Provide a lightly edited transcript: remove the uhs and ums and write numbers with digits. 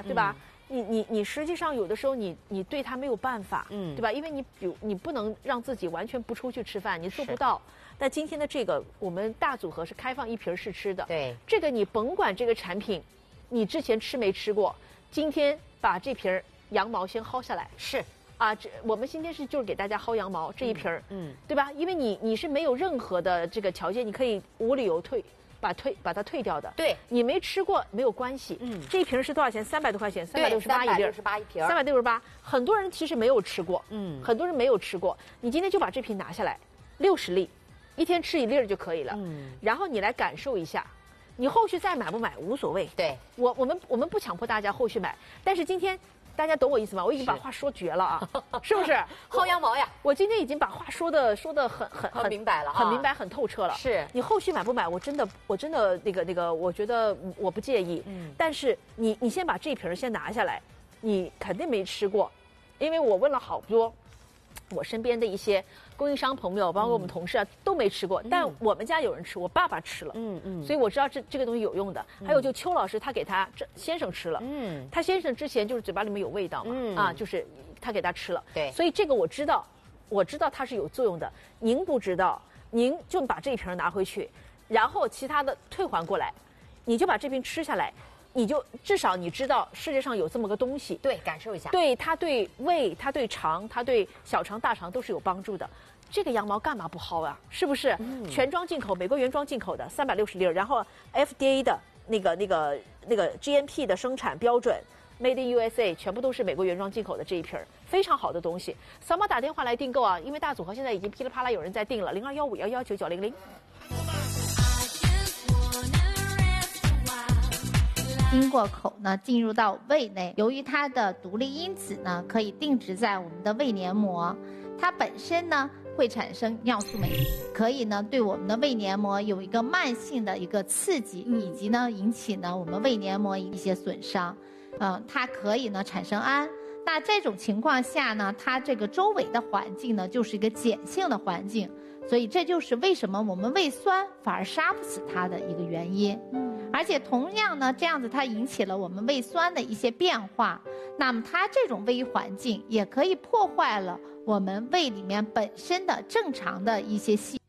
对吧？你实际上有的时候你对它没有办法，对吧？因为你不能让自己完全不出去吃饭，你做不到。但今天的这个我们大组合是开放1瓶试吃的， 对， 这个你甭管这个产品你之前吃没吃过，今天把这瓶羊毛先薅下来， 是。 啊，我们今天就是给大家薅羊毛这1瓶对吧？因为你是没有任何的这个条件，你可以无理由把它退掉的。 对， 你没吃过没有关系。这1瓶是多少钱？300多块钱，368一粒 ，368一瓶 ，368。很多人其实没有吃过，很多人没有吃过。你今天就把这瓶拿下来，60粒，1天吃1粒就可以了。然后你来感受一下。你后续再买不买无所谓。 对， 我们不强迫大家后续买，但是今天。大家懂我意思吗？我已经把话说绝了啊，是不是？ 薅羊毛呀！ 我今天已经把话说的很明白了， 很明白，很透彻了。 是你后续买不买？我真的那个，我觉得我不介意。但是你先把这瓶先拿下来，你肯定没吃过，因为我问了好多。我身边的一些供应商朋友，包括我们同事啊，都没吃过。但我们家有人吃，我爸爸吃了，所以我知道这个东西有用的。还有就邱老师他给他先生吃了，他先生之前就是嘴巴里面有味道嘛，啊，就是他给他吃了， 对， 所以这个我知道它是有作用的。您不知道，您就把这一瓶拿回去，然后其他的退还过来，你就把这瓶吃下来。你就至少你知道世界上有这么个东西， 对，感受一下， 对它对胃、它对肠、它对小肠、大肠都是有帮助的。这个羊毛干嘛不薅啊？是不是？全装进口，美国原装进口的360粒，然后 FDA 的那个 GMP 的生产标准 ，Made in USA， 全部都是美国原装进口的这一瓶，非常好的东西。扫码打电话来订购啊，因为大组合现在已经噼里啪啦有人在订了，0215119900。 经过口呢，进入到胃内，由于它的独立因子呢，可以定植在我们的胃黏膜，它本身呢会产生尿素酶，可以呢对我们的胃黏膜有一个慢性的一个刺激，以及呢引起呢我们胃黏膜一些损伤，它可以呢产生氨。那这种情况下呢，它这个周围的环境呢就是一个碱性的环境，所以这就是为什么我们胃酸反而杀不死它的一个原因。而且同样呢，这样子它引起了我们胃酸的一些变化，那么它这种胃环境也可以破坏了我们胃里面本身的正常的一些细。